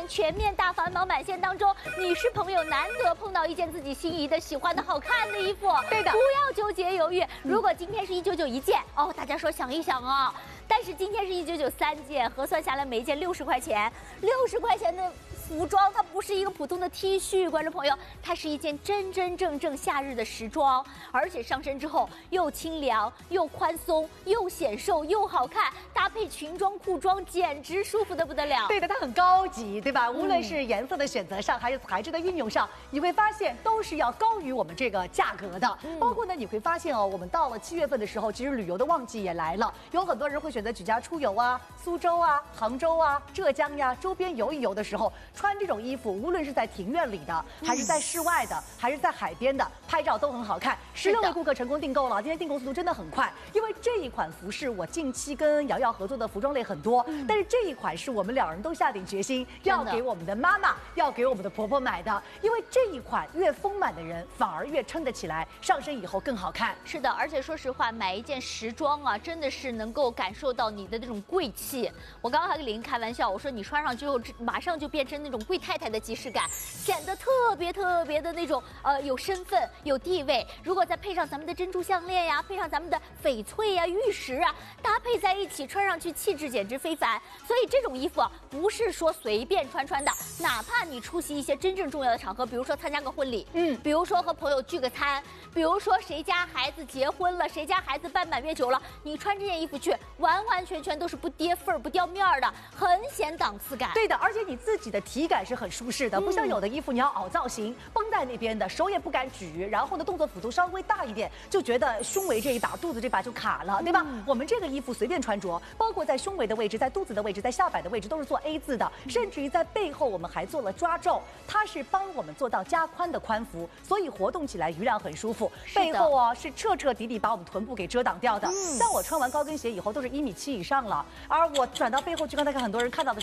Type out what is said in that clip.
前全面大繁忙满线当中，女士朋友难得碰到一件自己心仪的、喜欢的好看的衣服， 对的， 不要纠结犹豫。如果今天是199一件，哦，大家说想一想啊。但是今天是199 3件，核算下来每一件60块钱，60块钱的服装，它不是一个普通的 T 恤，观众朋友，它是一件真真正正夏日的时装，而且上身之后又清凉又宽松又显瘦又好看，搭配裙装裤装简直舒服的不得了。 对的，它很高级，对吧？无论是颜色的选择上，还是材质的运用上，你会发现都是要高于我们这个价格的。包括呢，你会发现哦，我们到了7月份的时候，其实旅游的旺季也来了，有很多人会选择举家出游啊，苏州啊、杭州啊、浙江呀周边游一游的时候。穿这种衣服，无论是在庭院里的，还是在室外的，还是在海边的，拍照都很好看。16位顾客成功订购了，今天订购速度真的很快，因为这一款服饰我近期跟瑶瑶合作的服装类很多，但是这一款是我们2人都下定决心要给我们的妈妈，要给我们的婆婆买的，因为这一款越丰满的人反而越撑得起来，上身以后更好看。 是的，而且说实话，买一件时装啊，真的是能够感受到你的那种贵气。我刚刚还跟林开玩笑，我说你穿上之后马上就变成那种贵太太的即视感，显得特别的那种有身份有地位。如果再配上咱们的珍珠项链呀，配上咱们的翡翠呀、玉石啊，搭配在一起，穿上去气质简直非凡。所以这种衣服啊，不是说随便穿的，哪怕你出席一些真正重要的场合，比如说参加个婚礼，比如说和朋友聚个餐，比如说谁家孩子结婚了，谁家孩子办满月酒了，你穿这件衣服去，完全都是不跌份儿、不掉面儿的，很显档次感。 对的，而且你自己的体感是很舒适的，不像有的衣服你要凹造型，绷在那边的，手也不敢举，然后呢动作幅度稍微大一点，就觉得胸围这一把、肚子这把就卡了，对吧？我们这个衣服随便穿着，包括在胸围的位置、在肚子的位置、在下摆的位置都是做 A 字的，甚至于在背后我们还做了抓皱，它是帮我们做到加宽的宽幅，所以活动起来余量很舒服。背后哦是彻底把我们臀部给遮挡掉的。像我穿完高跟鞋以后都是1.7米以上了，而我转到背后去，刚才看很多人看到的。